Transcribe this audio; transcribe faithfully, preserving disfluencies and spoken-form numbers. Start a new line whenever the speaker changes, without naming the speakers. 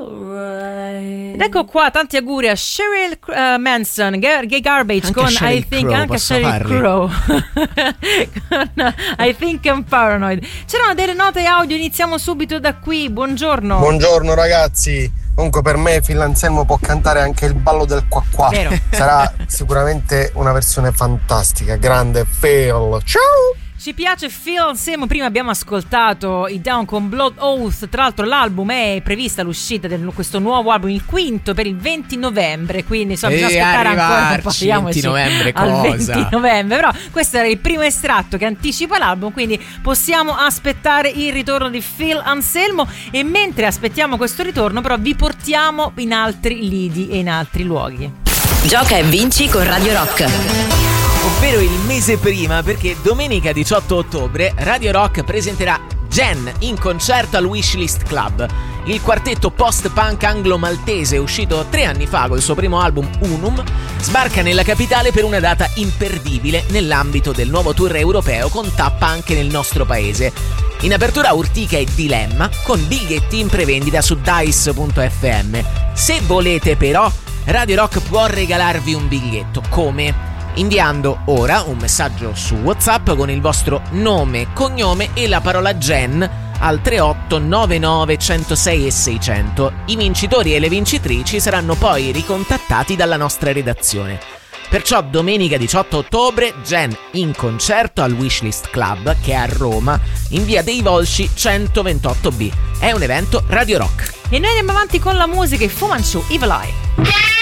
Ed ecco qua, tanti auguri a Sheryl uh, Manson, Gay Garbage
anche
con
Sheryl
I Think,
Crow,
anche
posso
Sheryl
farli?
Crow con uh, I Think I'm Paranoid. C'erano delle note audio, iniziamo subito da qui. Buongiorno.
Buongiorno ragazzi. Comunque per me Phil Anselmo può cantare anche il ballo del qua qua.
Vero.
Sarà sicuramente una versione fantastica. Grande Phil. Ciao.
Ci piace Phil Anselmo. Prima abbiamo ascoltato i Down con Blood Oath. Tra l'altro l'album è prevista l'uscita di questo nuovo album, il quinto, per il venti novembre. Quindi insomma bisogna
E
aspettare ancora un po'.
arrivarci, venti novembre
al
cosa?
venti novembre. Però questo era il primo estratto che anticipa l'album, quindi possiamo aspettare il ritorno di Phil Anselmo. E mentre aspettiamo questo ritorno però vi portiamo in altri lidi e in altri luoghi.
Gioca e vinci con Radio Rock.
Ovvero il mese prima, perché domenica diciotto ottobre Radio Rock presenterà Gen in concerto al Wishlist Club. Il quartetto post-punk anglo-maltese, uscito tre anni fa col suo primo album Unum, sbarca nella capitale per una data imperdibile nell'ambito del nuovo tour europeo con tappa anche nel nostro paese. In apertura Urtica e Dilemma, con biglietti in prevendita su dice punto effe emme. Se volete però, Radio Rock può regalarvi un biglietto. Come? Inviando ora un messaggio su WhatsApp con il vostro nome, cognome e la parola Gen al tre otto nove nove uno zero sei e seicento. I vincitori e le vincitrici saranno poi ricontattati dalla nostra redazione. Perciò domenica diciotto ottobre Gen in concerto al Wishlist Club, che è a Roma, in via dei Volsci centoventotto B. È un evento Radio Rock.
E noi andiamo avanti con la musica e Fu Manchu, Evil Eye.